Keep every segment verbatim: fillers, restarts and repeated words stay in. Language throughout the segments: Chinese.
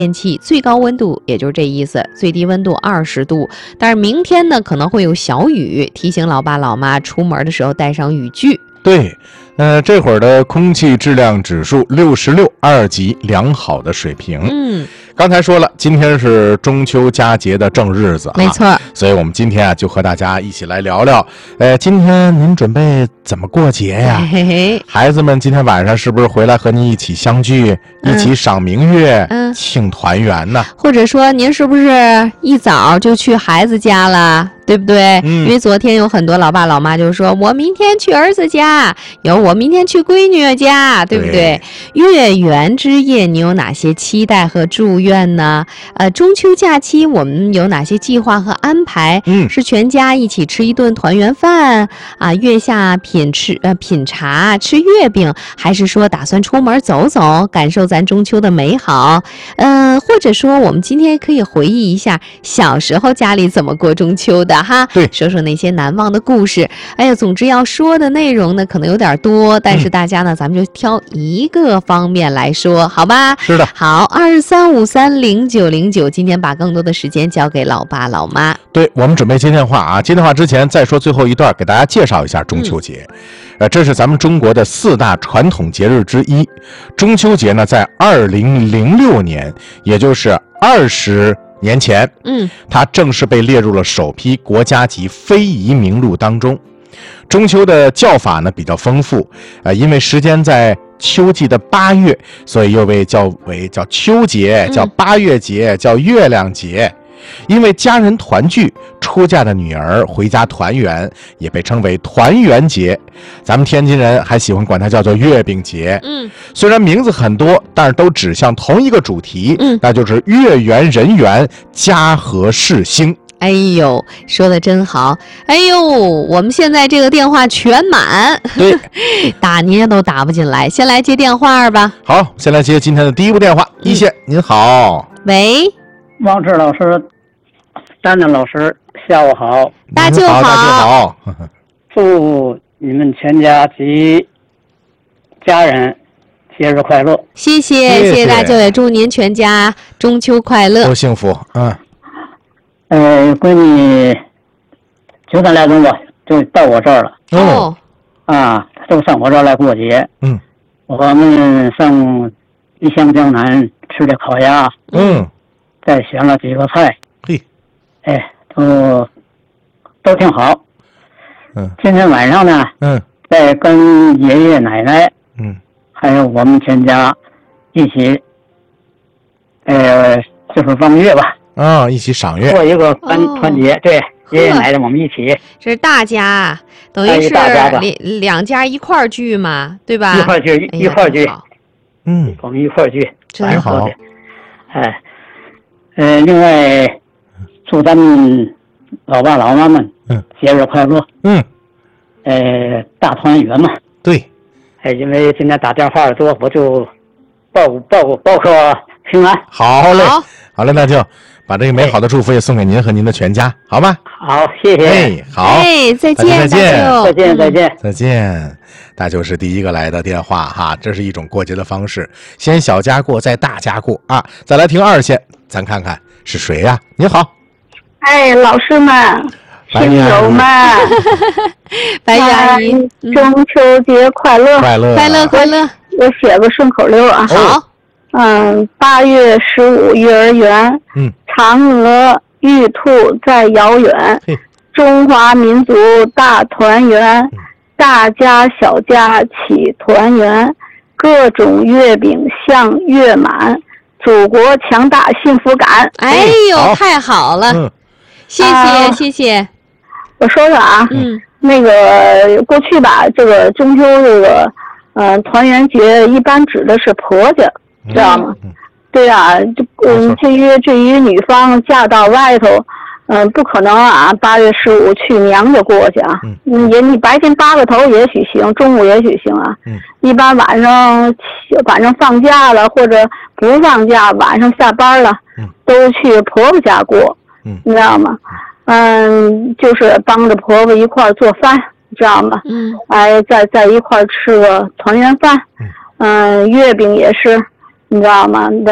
天气最高温度也就是这意思，最低温度二十度。但是明天呢可能会有小雨，提醒老爸老妈出门的时候带上雨具。 对，呃，这会儿的空气质量指数六十六，二级良好的水平。 嗯， 刚才说了，今天是中秋佳节的正日子、啊， 没错。 所以我们今天啊，就和大家一起来聊聊，呃，今天您准备怎么过节呀？ 嘿嘿， 孩子们今天晚上是不是回来和您一起相聚， 嗯、 一起赏明月， 嗯， 庆团圆呢？ 或者说，您是不是一早就去孩子家了？对不对？ 嗯， 因为昨天有很多老爸老妈就说，我明天去儿子家，有我明天去闺女家，对不对？对，月圆之夜，你有哪些期待和祝愿呢？呃，中秋假期我们有哪些计划和安排？ 嗯， 是全家一起吃一顿团圆饭啊，月下品吃呃品茶吃月饼，还是说打算出门走走，感受咱中秋的美好？嗯、呃，或者说我们今天可以回忆一下小时候家里怎么过中秋的。哈， 对， 说说那些难忘的故事。哎呀，总之要说的内容呢，可能有点多，但是大家呢，嗯、咱们就挑一个方面来说，好吧？ 是的。 好，二三五三零九零九，今天把更多的时间交给老爸老妈。 对，我们准备接电话啊，接电话之前再说最后一段，给大家介绍一下中秋节。嗯、呃，这是咱们中国的四大传统节日之一。中秋节呢，在二零零六年，也就是二十。年前， 嗯， 它正式被列入了首批国家级非遗名录当中。中秋的叫法呢比较丰富，呃，因为时间在秋季的八月，所以又被叫为叫秋节，叫八月节，叫月亮节。因为家人团聚，出嫁的女儿回家团圆，也被称为团圆节。咱们天津人还喜欢管它叫做月饼节。 嗯， 虽然名字很多，但是都指向同一个主题， 嗯， 那就是月圆人圆，家和事兴。 哎呦，说的真好！哎呦，我们现在这个电话全满， 对， 打您都打不进来，先来接电话吧。 好，先来接今天的第一部电话，一线，嗯、您好， 喂。 王志老师，丹丹老师，下午好， 大舅好， 大舅好， 祝你们全家及家人节日快乐！ 谢谢，谢谢大舅，也祝您全家中秋快乐， 都幸福。嗯， 呃，闺女九点来钟吧，就到我这儿了。 哦， 啊，都上我这儿来过节。 嗯， 我们上丽江江南吃的烤鸭。 嗯。 再选了几个菜， 嘿， 哎，都都挺好。 嗯， 今天晚上呢， 嗯， 再跟爷爷奶奶， 嗯， 还有我们全家一起，呃，就是望月吧。 啊、哦，一起赏月， 过一个团、哦、团结，对，爷爷奶奶我们一起。 这是大家，等于是两两家一块儿聚嘛，对吧？ 一块儿聚， 哎、 一块儿聚。 嗯， 我们一块儿聚， 真好。 哎。呃，另外，祝咱们老爸老妈们， 嗯， 节日快乐， 嗯， 呃，大团圆嘛。 对， 哎，因为今天打电话多，我就报报报个平安。 好嘞， 好， 好嘞，那就把这个美好的祝福也送给您和您的全家，好吧？ 好，谢谢。 哎，好， 哎，再见， 再见， 再见，再见， 再见。大舅是第一个来的电话哈，这是一种过节的方式，先小家过，再大家过啊。再来听二线，咱看看是谁呀、啊？你好， 哎，老师们，亲友们， 白玉阿姨， 中秋节快乐， 快乐， 快乐，快乐。 我写个顺口溜啊。 好， 嗯，八月十五幼儿园， 嗯， 嫦娥玉兔在遥远，中华民族大团圆。嗯，大家小家齐团圆，各种月饼像月满，祖国强大幸福感。 哎呦，好太好了， 嗯、 谢谢、啊、谢谢。 我说说啊， 嗯， 那个过去吧，这个中秋这个，呃，团圆节一般指的是婆家，知道吗？ 嗯、 对啊，这嗯，至于至于女方嫁到外头。嗯，不可能啊！八月十五去娘家过去啊，嗯，也你白天扒个头也许行，中午也许行啊。 嗯， 一般晚上晚上放假了或者不放假，晚上下班了， 嗯， 都去婆婆家过， 嗯， 你知道吗？嗯，就是帮着婆婆一块儿做饭，知道吗？ 嗯， 哎，在在一块儿吃个团圆饭，嗯，月饼也是，你知道吗？这个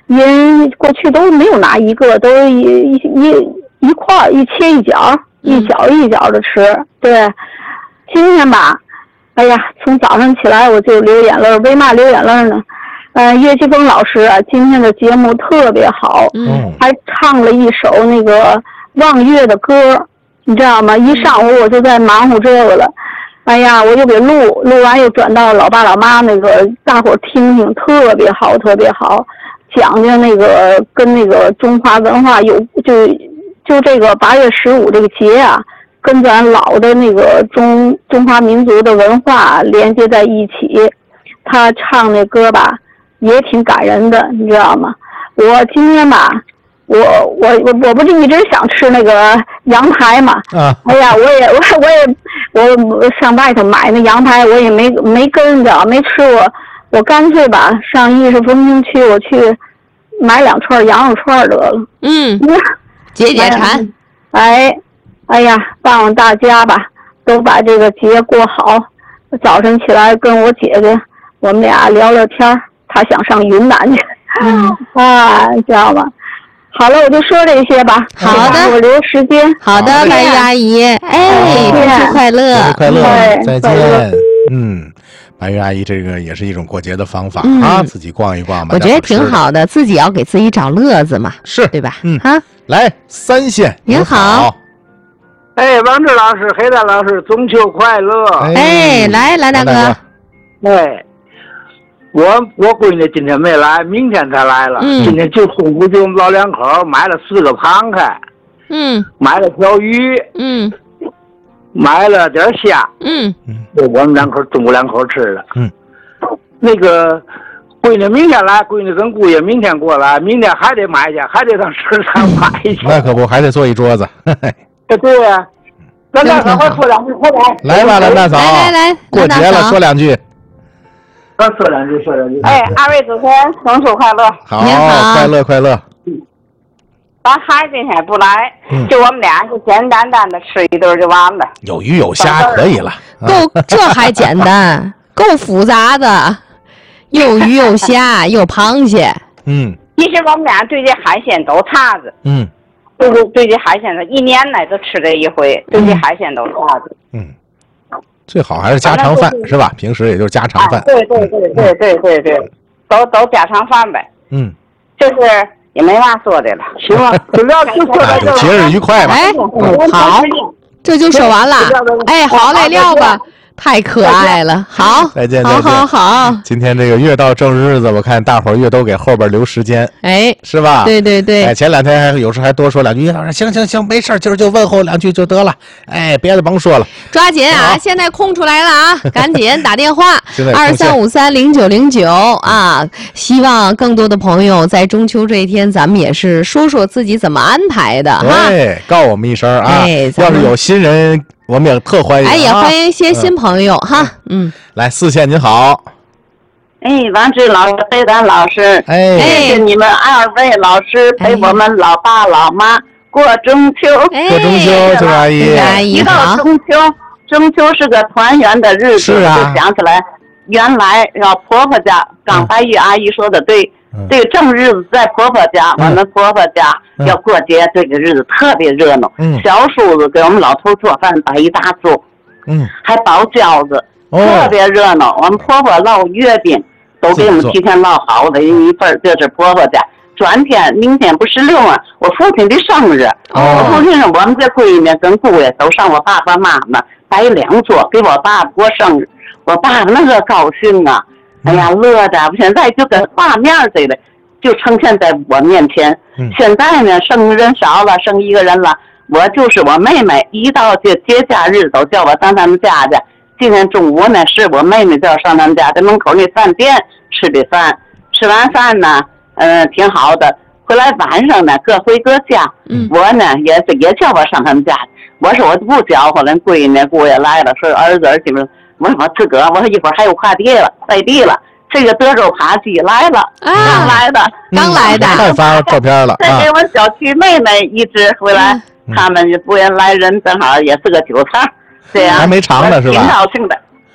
人过去都没有拿一个，都一一一一块一切一角，一角一角的吃。对，今天吧，哎呀，从早上起来我就流眼泪，为嘛流眼泪呢？呃，岳奇峰老师啊，今天的节目特别好， 嗯， 还唱了一首那个望月的歌，你知道吗？一上午我就在忙活这个了。哎呀，我又给录，录完又转到老爸老妈那个，大伙儿听听，特别好，特别好，讲讲那个跟那个中华文化有，就就这个八月十五这个节啊，跟咱老的那个中中华民族的文化连接在一起。他唱那歌吧，也挺感人的，你知道吗？我今天吧。我我我我不是一直想吃那个羊排嘛？ 啊！ 哎呀，我也我我也我上外头买那羊排，我也没没跟着，没吃过。我干脆吧上意式风情区，我去买两串羊肉串得了。 嗯，解解馋。 哎，哎呀，盼望大家吧都把这个节过好。早晨起来跟我姐姐，我们俩聊聊天，她想上云南去。 嗯啊，知道吗？好了，我就说这些吧。 好的， 我留时间。 好的，白玉阿姨，哎，中秋快乐， 中秋快乐，再快乐见。嗯，白玉阿姨这个也是一种过节的方法、 嗯、 啊，自己逛一逛嘛。 我觉得挺好的，自己要给自己找乐子嘛， 是对吧？ 嗯， 哈， 来三线， 您好。 哎，王志老师、黑蛋老师，中秋快乐！ 哎，来，蓝大哥。 哎。我我闺女今天没来，明天才来了。 嗯、 今天就中午就老两口买了四个螃蟹， 嗯， 买了条鱼， 嗯， 买了点虾， 嗯， 我们两口中午两口吃的。 嗯， 那个闺女明天来，闺女跟姑爷明天过来，明天还得买去，还得上市场买去。 那可不，还得做一桌子。 对呀、啊，蓝大嫂，快说两句，快来！来吧，蓝大嫂， 来来来， 过节了，说两句。 说说两句，说两句。 哎，二位主持人，中秋快乐！ 好，快乐快乐。 咱孩子今天不来， 嗯、 就我们俩就简简单单的吃一顿就完了。 有鱼有虾可以了。 够，这还简单，够复杂的，又鱼又虾又螃蟹。 嗯。 其实我们俩对这海鲜都差着。 嗯。 对对对，这海鲜的一年来都吃这一回，对这海鲜都差着。 嗯。最好还是家常饭、就是、是吧？平时也就是家常饭。 啊、对对对对对对对，嗯、都都家常饭呗。 嗯， 就是也没嘛说的了，行了，就聊就说到这。 节日愉快吧。 哎，嗯、好，这就说完了。哎，好嘞，撂吧。太可爱了，好， 再见，再见， 好好好。 今天这个越到正日子，我看大伙儿越都给后边留时间， 哎， 是吧？ 对对对。 哎，前两天还有时还多说两句，老师行行行，没事，今儿就问候两句就得了，哎，别的甭说了。 抓紧啊，现在空出来了啊，赶紧打电话，二三五三零九零九啊！希望更多的朋友在中秋这一天，咱们也是说说自己怎么安排的哈。 对，告我们一声啊！ 哎， 要是有新人。我们也特欢迎， 哎，也欢迎一些新朋友、嗯、哈，嗯， 来四线您好， 哎，王志老师、黑蛋老师， 哎， 谢谢你们二位老师陪我们老爸老妈过中秋， 哎、 过中秋，周阿姨， 阿姨一到中秋，中秋是个团圆的日子， 是啊， 就想起来，原来要婆婆家，刚白玉阿姨说的对。嗯、这个正日子在婆婆家，嗯、我们婆婆家要过节，嗯、这个日子特别热闹。 嗯， 小叔子给我们老头做饭，摆一大桌， 嗯， 还包饺子， 哦、 特别热闹。我们婆婆烙月饼，都给我们提前烙好了一份，这是婆婆家。转天明天不十六啊，我父亲的生日， 哦、 我父亲我们这闺女跟姑爷都上我爸爸妈妈摆两桌，给我爸爸过生日，我爸爸那个高兴啊。哎呀，乐的！现在就跟画面似的，就呈现在我面前。 嗯、 现在呢，生人少了，生一个人了。我就是我妹妹，一到这节假日都叫我上他们家去。今天中午呢，是我妹妹叫我上他们家，在门口那饭店吃的饭。吃完饭呢，嗯、呃，挺好的。回来晚上呢，各回各家。 嗯、 我呢，也是也叫我上他们家。我说我不叫唤了，闺女姑爷来了，说儿子儿媳妇。我说我自个儿，我说一会儿还有快递了，快递了，这个德州扒鸡来了， 啊、 刚来的， 刚来的， 太发照片了。 再给我小区妹妹一直回来，嗯、他们不愿来人，正好也是个酒菜，这样还没尝呢是吧？ 挺高兴的，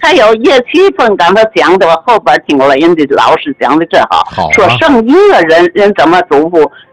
还有叶启峰刚才讲的，我后边听了人家老师讲的真好， 好啊、 说剩一个人人怎么嘱咐，